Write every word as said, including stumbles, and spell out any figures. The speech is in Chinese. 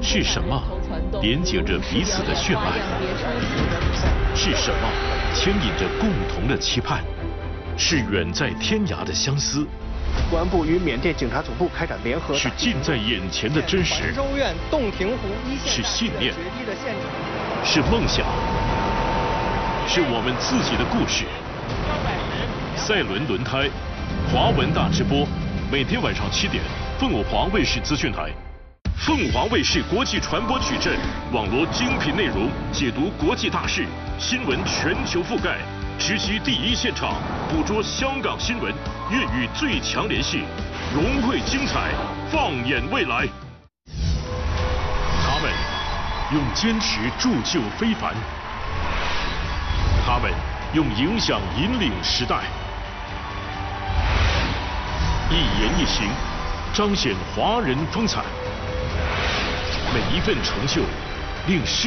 是什么连接着彼此的血脉？是什么牵引着共同的期盼？是远在天涯的相思。 公安部与缅甸警察总部开展联合。 是近在眼前的真实。 州院洞庭湖一线。 是信念。是梦想。是我们自己的故事。赛伦轮胎，华文大直播，每天晚上七点，凤凰卫视资讯台。凤凰卫视国际传播矩阵，网罗精品内容，解读国际大事，新闻全球覆盖，直击第一现场，捕捉香港新闻，粤语最强联系，融汇精彩，放眼未来。他们用坚持铸就非凡，他们用影响引领时代，一言一行彰显华人风采。每一份成就，令世